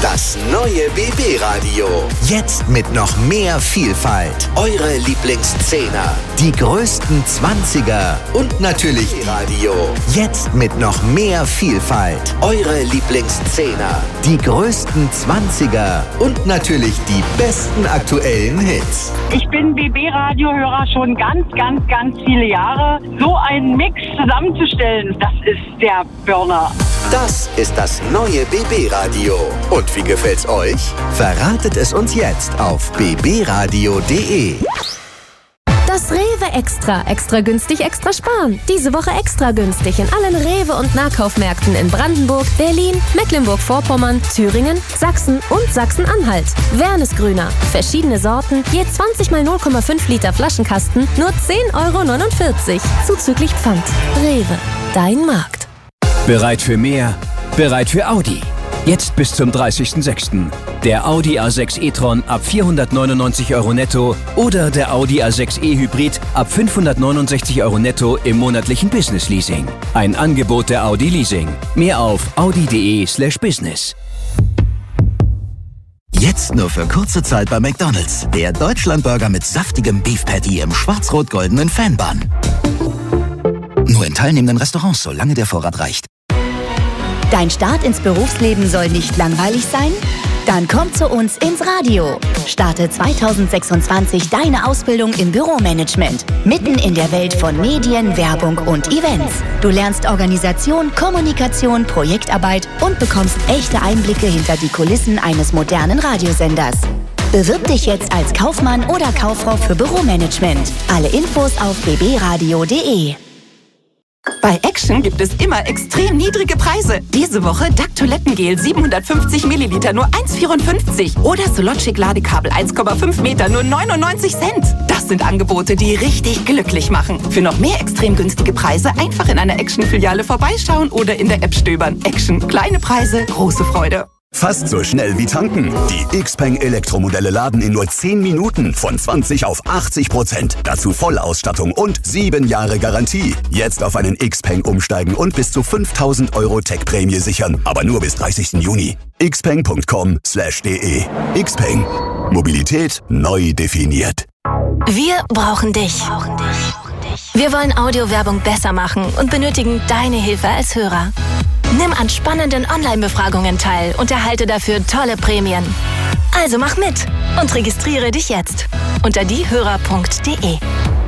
Das neue BB-Radio. Jetzt mit noch mehr Vielfalt. Eure Lieblingszehner. Die größten 20er. Und natürlich Radio. Jetzt mit noch mehr Vielfalt. Eure Lieblingszehner. Die größten 20er. Und natürlich die besten aktuellen Hits. Ich bin BB-Radio-Hörer schon ganz viele Jahre. So einen Mix zusammenzustellen, das ist der Burner. Das ist das neue BB-Radio. Und wie gefällt's euch? Verratet es uns jetzt auf bbradio.de. Das Rewe Extra. Extra günstig, extra sparen. Diese Woche extra günstig in allen Rewe- und Nahkaufmärkten in Brandenburg, Berlin, Mecklenburg-Vorpommern, Thüringen, Sachsen und Sachsen-Anhalt. Wernesgrüner. Verschiedene Sorten, je 20 mal 0,5 Liter Flaschenkasten, nur 10,49 €. Zuzüglich Pfand. Rewe. Dein Markt. Bereit für mehr? Bereit für Audi. Jetzt bis zum 30.06. Der Audi A6 e-tron ab 499 € netto oder der Audi A6 e-Hybrid ab 569 € netto im monatlichen Business-Leasing. Ein Angebot der Audi Leasing. Mehr auf audi.de/business. Jetzt nur für kurze Zeit bei McDonald's. Der Deutschlandburger mit saftigem Beef Patty im schwarz-rot-goldenen Fanbun. Nur in teilnehmenden Restaurants, solange der Vorrat reicht. Dein Start ins Berufsleben soll nicht langweilig sein? Dann komm zu uns ins Radio. Starte 2026 deine Ausbildung im Büromanagement. Mitten in der Welt von Medien, Werbung und Events. Du lernst Organisation, Kommunikation, Projektarbeit und bekommst echte Einblicke hinter die Kulissen eines modernen Radiosenders. Bewirb dich jetzt als Kaufmann oder Kauffrau für Büromanagement. Alle Infos auf bbradio.de. Bei Action gibt es immer extrem niedrige Preise. Diese Woche DAC Toilettengel 750 Milliliter nur 1,54 oder Sologic Ladekabel 1,5 Meter nur 99 Cent. Das sind Angebote, die richtig glücklich machen. Für noch mehr extrem günstige Preise einfach in einer Action-Filiale vorbeischauen oder in der App stöbern. Action. Kleine Preise, große Freude. Fast so schnell wie tanken. Die Xpeng Elektromodelle laden in nur 10 Minuten von 20 auf 80%. Dazu Vollausstattung und 7 Jahre Garantie. Jetzt auf einen Xpeng umsteigen und bis zu 5.000 € Tech-Prämie sichern. Aber nur bis 30. Juni. xpeng.com/de. Xpeng. Mobilität neu definiert. Wir brauchen dich. Wir wollen Audiowerbung besser machen und benötigen deine Hilfe als Hörer. Nimm an spannenden Online-Befragungen teil und erhalte dafür tolle Prämien. Also mach mit und registriere dich jetzt unter diehörer.de.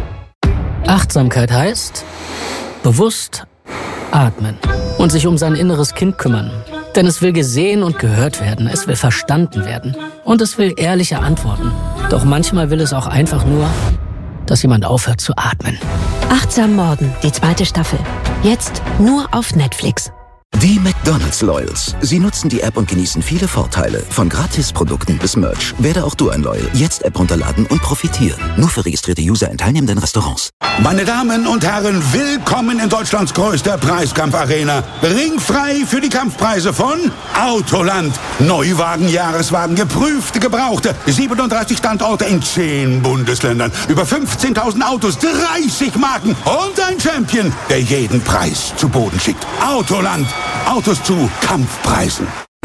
Achtsamkeit heißt bewusst atmen und sich um sein inneres Kind kümmern. Denn es will gesehen und gehört werden, es will verstanden werden und es will ehrliche Antworten. Doch manchmal will es auch einfach nur, dass jemand aufhört zu atmen. Achtsam Morden, die 2. Staffel. Jetzt nur auf Netflix. Die McDonald's Loyals. Sie nutzen die App und genießen viele Vorteile. Von Gratisprodukten bis Merch. Werde auch du ein Loyal. Jetzt App runterladen und profitieren. Nur für registrierte User in teilnehmenden Restaurants. Meine Damen und Herren, willkommen in Deutschlands größter Preiskampfarena. Ringfrei für die Kampfpreise von Autoland. Neuwagen, Jahreswagen, geprüfte, gebrauchte. 37 Standorte in 10 Bundesländern. Über 15.000 Autos, 30 Marken und ein Champion, der jeden Preis zu Boden schickt. Autoland. Autos zu Kampfpreisen.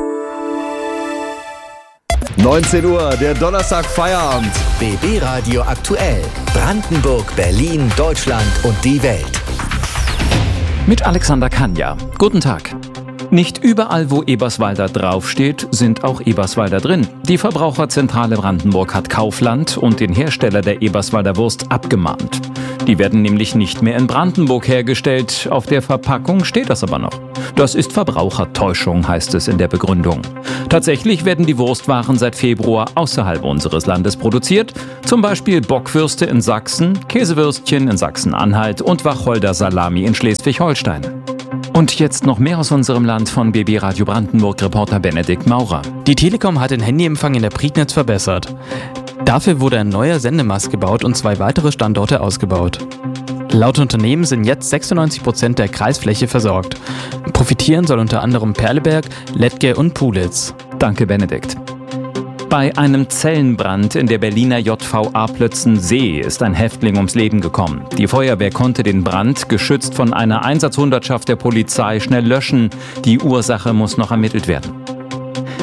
19 Uhr, der Donnerstag Feierabend. BB Radio aktuell. Brandenburg, Berlin, Deutschland und die Welt. Mit Alexander Kanja. Guten Tag. Nicht überall, wo Eberswalder draufsteht, sind auch Eberswalder drin. Die Verbraucherzentrale Brandenburg hat Kaufland und den Hersteller der Eberswalder Wurst abgemahnt. Die werden nämlich nicht mehr in Brandenburg hergestellt. Auf der Verpackung steht das aber noch. Das ist Verbrauchertäuschung, heißt es in der Begründung. Tatsächlich werden die Wurstwaren seit Februar außerhalb unseres Landes produziert. Zum Beispiel Bockwürste in Sachsen, Käsewürstchen in Sachsen-Anhalt und Wacholder Salami in Schleswig-Holstein. Und jetzt noch mehr aus unserem Land von BB Radio Brandenburg-Reporter Benedikt Maurer. Die Telekom hat den Handyempfang in der Prignitz verbessert. Dafür wurde ein neuer Sendemast gebaut und 2 weitere Standorte ausgebaut. Laut Unternehmen sind jetzt 96% der Kreisfläche versorgt. Profitieren soll unter anderem Perleberg, Lettke und Pulitz. Danke, Benedikt. Bei einem Zellenbrand in der Berliner JVA Plötzensee ist ein Häftling ums Leben gekommen. Die Feuerwehr konnte den Brand, geschützt von einer Einsatzhundertschaft der Polizei, schnell löschen. Die Ursache muss noch ermittelt werden.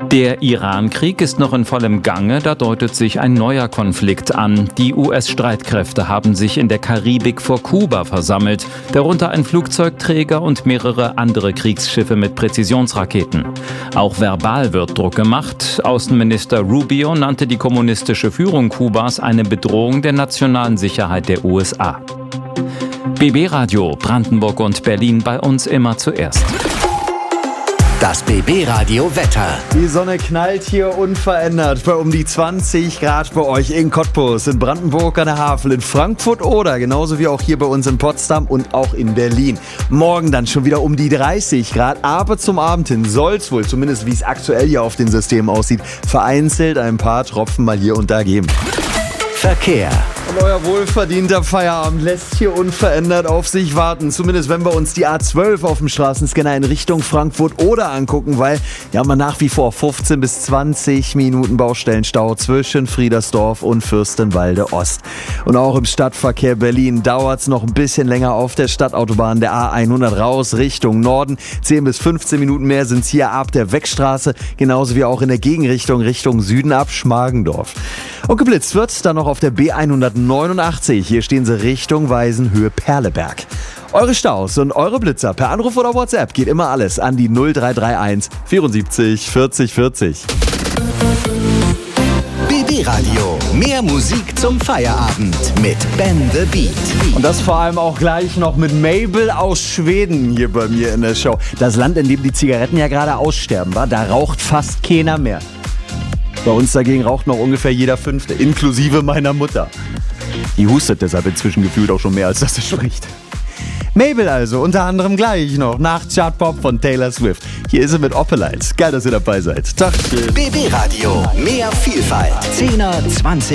Der Iran-Krieg ist noch in vollem Gange, da deutet sich ein neuer Konflikt an. Die US-Streitkräfte haben sich in der Karibik vor Kuba versammelt, darunter ein Flugzeugträger und mehrere andere Kriegsschiffe mit Präzisionsraketen. Auch verbal wird Druck gemacht. Außenminister Rubio nannte die kommunistische Führung Kubas eine Bedrohung der nationalen Sicherheit der USA. BB Radio, Brandenburg und Berlin, bei uns immer zuerst. Das BB Radio Wetter. Die Sonne knallt hier unverändert bei um die 20 Grad bei euch in Cottbus, in Brandenburg an der Havel, in Frankfurt oder genauso wie auch hier bei uns in Potsdam und auch in Berlin. Morgen dann schon wieder um die 30 Grad, aber zum Abend hin soll es wohl, zumindest wie es aktuell hier auf den Systemen aussieht, vereinzelt ein paar Tropfen mal hier und da geben. Verkehr. Und euer wohlverdienter Feierabend lässt hier unverändert auf sich warten. Zumindest wenn wir uns die A12 auf dem Straßenscanner in Richtung Frankfurt oder angucken, weil ja man nach wie vor 15 bis 20 Minuten Baustellenstau zwischen Friedersdorf und Fürstenwalde Ost. Und auch im Stadtverkehr Berlin dauert es noch ein bisschen länger auf der Stadtautobahn der A100 raus Richtung Norden. 10 bis 15 Minuten mehr sind es hier ab der Weckstraße, genauso wie auch in der Gegenrichtung Richtung Süden ab Schmargendorf. Und geblitzt wird dann noch auf der B189. Hier stehen sie Richtung Weißenhöhe Perleberg. Eure Staus und eure Blitzer per Anruf oder WhatsApp geht immer alles an die 0331 74 40 40. BB Radio. Mehr Musik zum Feierabend mit Ben the Beat. Und das vor allem auch gleich noch mit Mabel aus Schweden hier bei mir in der Show. Das Land, in dem die Zigaretten ja gerade aussterben, war, da raucht fast keiner mehr. Bei uns dagegen raucht noch ungefähr jeder Fünfte, inklusive meiner Mutter. Die hustet deshalb inzwischen gefühlt auch schon mehr, als dass sie spricht. Mabel also, unter anderem gleich noch nach Chartpop von Taylor Swift. Hier ist sie mit Opelite. Geil, dass ihr dabei seid. Tag. BB Radio, mehr Vielfalt. 10er, 20er.